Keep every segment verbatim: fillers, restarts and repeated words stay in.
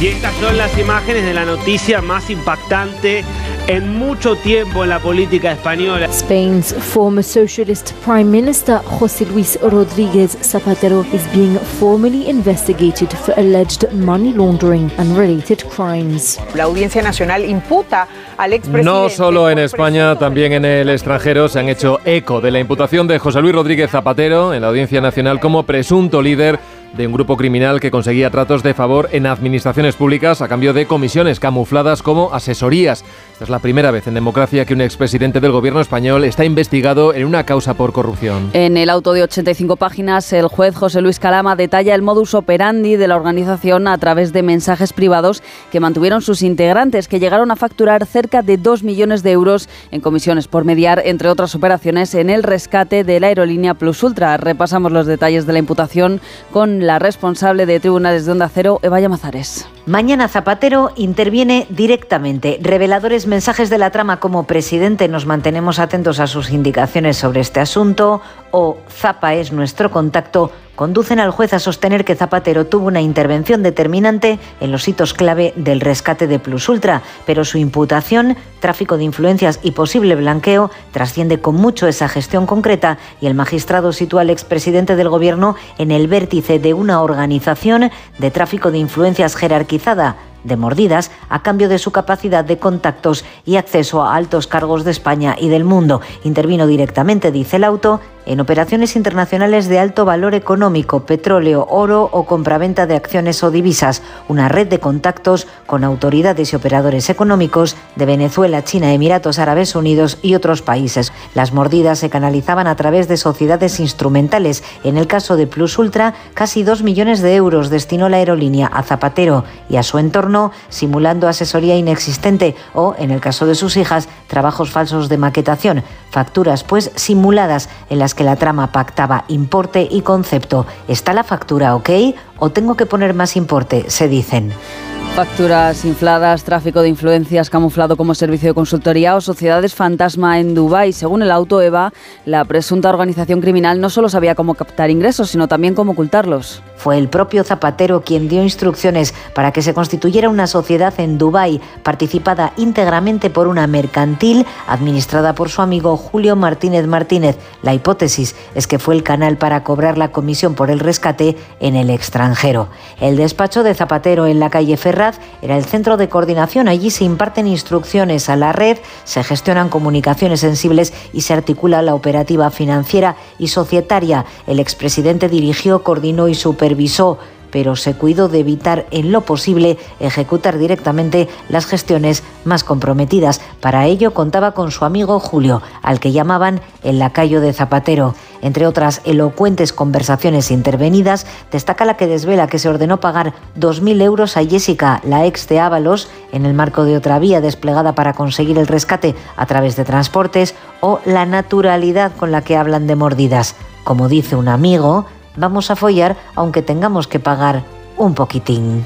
Y estas son las imágenes de la noticia más impactante en mucho tiempo en la política española. Spain's former socialist prime minister José Luis Rodríguez Zapatero is being formally investigated for alleged money laundering and related crimes. La Audiencia Nacional imputa al expresidente. No solo en España, también en el extranjero se han hecho eco de la imputación de José Luis Rodríguez Zapatero en la Audiencia Nacional como presunto líder de un grupo criminal que conseguía tratos de favor en administraciones públicas a cambio de comisiones camufladas como asesorías. Esta es la primera vez en democracia que un expresidente del gobierno español está investigado en una causa por corrupción. En el auto de ochenta y cinco páginas, el juez José Luis Calama detalla el modus operandi de la organización a través de mensajes privados que mantuvieron sus integrantes, que llegaron a facturar cerca de dos millones de euros en comisiones por mediar, entre otras operaciones, en el rescate de la aerolínea Plus Ultra. Repasamos los detalles de la imputación con la responsable de Tribunales de Onda Cero, Eva Llamazares. Mañana Zapatero interviene directamente. Reveladores mensajes de la trama como presidente, nos mantenemos atentos a sus indicaciones sobre este asunto, o Zapa es nuestro contacto, conducen al juez a sostener que Zapatero tuvo una intervención determinante en los hitos clave del rescate de Plus Ultra, pero su imputación, tráfico de influencias y posible blanqueo, trasciende con mucho esa gestión concreta, y el magistrado sitúa al expresidente del gobierno en el vértice de una organización de tráfico de influencias jerarquizada, de mordidas, a cambio de su capacidad de contactos y acceso a altos cargos de España y del mundo. Intervino directamente, dice el auto, en operaciones internacionales de alto valor económico, petróleo, oro o compraventa de acciones o divisas, una red de contactos con autoridades y operadores económicos de Venezuela, China, Emiratos Árabes Unidos y otros países. Las mordidas se canalizaban a través de sociedades instrumentales. En el caso de Plus Ultra, casi dos millones de euros destinó la aerolínea a Zapatero y a su entorno, simulando asesoría inexistente, o, en el caso de sus hijas, trabajos falsos de maquetación, facturas pues simuladas en las que la trama pactaba importe y concepto. ¿Está la factura ok o tengo que poner más importe?, se dicen. Facturas infladas, tráfico de influencias camuflado como servicio de consultoría o sociedades fantasma en Dubái. Según el auto, Eva, la presunta organización criminal no solo sabía cómo captar ingresos, sino también cómo ocultarlos. Fue el propio Zapatero quien dio instrucciones para que se constituyera una sociedad en Dubái, participada íntegramente por una mercantil administrada por su amigo Julio Martínez Martínez. La hipótesis es que fue el canal para cobrar la comisión por el rescate en el extranjero. El despacho de Zapatero en la calle Ferraz era el centro de coordinación. Allí se imparten instrucciones a la red, se gestionan comunicaciones sensibles y se articula la operativa financiera y societaria. El expresidente dirigió, coordinó y supervisó, pero se cuidó de evitar en lo posible ejecutar directamente las gestiones más comprometidas. Para ello contaba con su amigo Julio, al que llamaban el lacayo de Zapatero. Entre otras elocuentes conversaciones intervenidas, destaca la que desvela que se ordenó pagar dos mil euros a Jessica, la ex de Ábalos, en el marco de otra vía desplegada para conseguir el rescate a través de transportes, o la naturalidad con la que hablan de mordidas. Como dice un amigo, vamos a follar aunque tengamos que pagar un poquitín.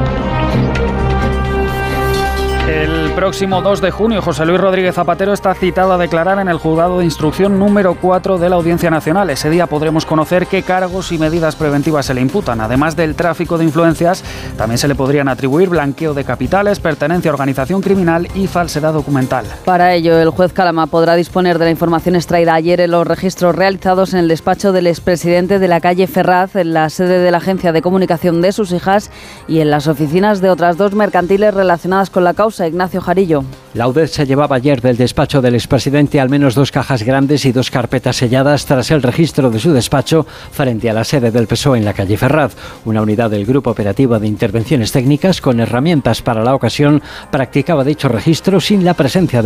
El próximo dos de junio, José Luis Rodríguez Zapatero está citado a declarar en el juzgado de instrucción número cuatro de la Audiencia Nacional. Ese día podremos conocer qué cargos y medidas preventivas se le imputan. Además del tráfico de influencias, también se le podrían atribuir blanqueo de capitales, pertenencia a organización criminal y falsedad documental. Para ello, el juez Calama podrá disponer de la información extraída ayer en los registros realizados en el despacho del expresidente de la calle Ferraz, en la sede de la agencia de comunicación de sus hijas y en las oficinas de otras dos mercantiles relacionadas con la causa. Ignacio Jarillo. La U D E se llevaba ayer del despacho del expresidente al menos dos cajas grandes y dos carpetas selladas tras el registro de su despacho frente a la sede del P S O E en la calle Ferraz. Una unidad del Grupo Operativo de Intervenciones Técnicas con herramientas para la ocasión practicaba dicho registro sin la presencia de